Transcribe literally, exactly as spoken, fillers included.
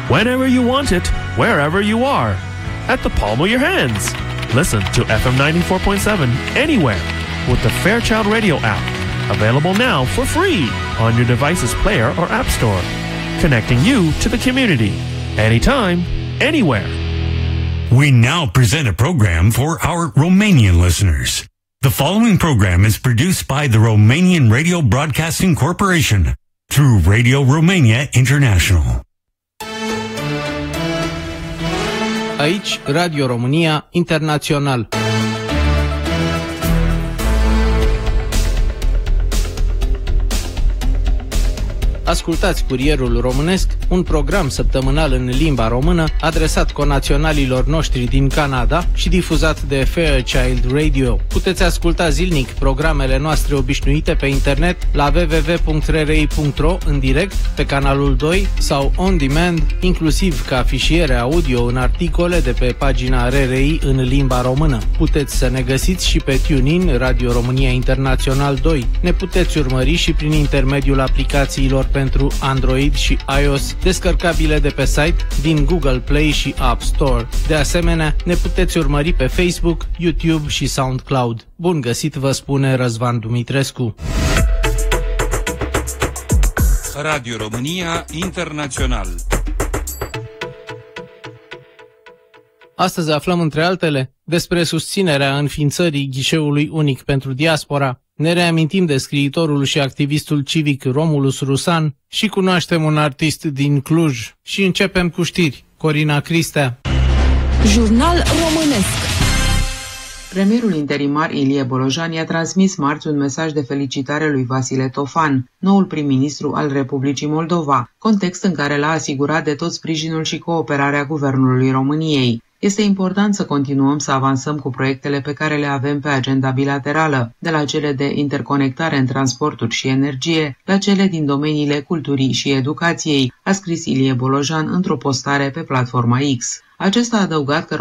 whenever you want it, wherever you are, at the palm of your hands. Listen to F M ninety-four point seven anywhere with the Fairchild Radio app, available now for free on your device's player or app store, connecting you to the community, anytime, anywhere. We now present a program for our Romanian listeners. The following program is produced by the Romanian Radio Broadcasting Corporation through Radio Romania International. Aici, Radio România Internațional. Ascultați Curierul Românesc, un program săptămânal în limba română adresat conaționalilor noștri din Canada și difuzat de Fairchild Radio. Puteți asculta zilnic programele noastre obișnuite pe internet la w w w punct r r i punct r o în direct, pe canalul doi sau on demand, inclusiv ca fișiere audio în articole de pe pagina R R I în limba română. Puteți să ne găsiți și pe TuneIn, Radio România Internațional doi. Ne puteți urmări și prin intermediul aplicațiilor pentru Android și iOS, descărcabile de pe site, din Google Play și App Store. De asemenea, ne puteți urmări pe Facebook, YouTube și SoundCloud. Bun găsit, vă spune Răzvan Dumitrescu. Radio România Internațional. Astăzi aflăm, între altele, despre susținerea înființării ghișeului unic pentru diaspora. Ne reamintim de scriitorul și activistul civic Romulus Rusan și cunoaștem un artist din Cluj. Și începem cu știri. Corina Cristea. Jurnal românesc. Premierul interimar Ilie Bolojan i-a transmis marți un mesaj de felicitare lui Vasile Tofan, noul prim-ministru al Republicii Moldova, context în care l-a asigurat de tot sprijinul și cooperarea Guvernului României. Este important să continuăm să avansăm cu proiectele pe care le avem pe agenda bilaterală, de la cele de interconectare în transporturi și energie, la cele din domeniile culturii și educației, a scris Ilie Bolojan într-o postare pe platforma X. Acesta a adăugat că